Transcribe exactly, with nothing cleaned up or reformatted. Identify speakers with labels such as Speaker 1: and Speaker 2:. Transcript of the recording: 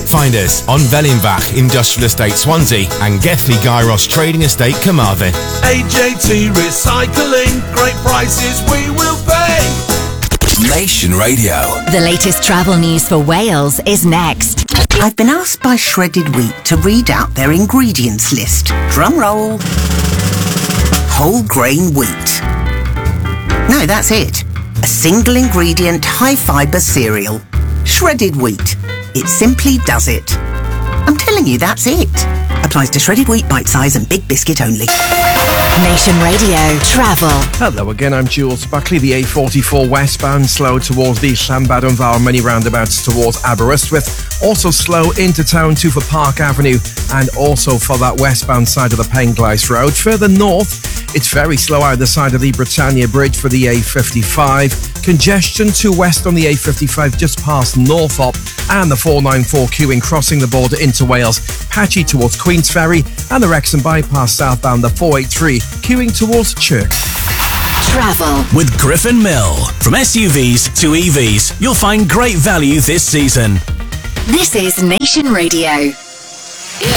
Speaker 1: Find us on Vellinbach Industrial Estate Swansea and Gethley Gyros Trading Estate Carmarthen.
Speaker 2: A J T Recycling, great prices we will pay.
Speaker 3: Nation Radio.
Speaker 4: The latest travel news for Wales is next.
Speaker 5: I've been asked by Shredded Wheat to read out their ingredients list. Drum roll. Whole grain wheat. No, that's it. A single ingredient, high fibre cereal. Shredded wheat. It simply does it. I'm telling you, that's it. Applies to shredded wheat, bite size and big biscuit only.
Speaker 4: Nation Radio Travel.
Speaker 6: Hello again, I'm Jules Buckley. The A forty-four westbound slow towards the Llanbadon Vawr, many roundabouts towards Aberystwyth. Also slow into town too for Park Avenue and also for that westbound side of the Penglais Road. Further north, it's very slow either side of the Britannia Bridge for the A fifty-five. Congestion to west on the A fifty-five just past Northop, and the four ninety-four queuing crossing the border into Wales. Patchy towards Queensferry, and the Wrexham bypass southbound the four eighty-three queuing towards Chirk.
Speaker 4: Travel
Speaker 3: with Griffin Mill. From S U Vs to E Vs, you'll find great value this season.
Speaker 4: This is Nation Radio.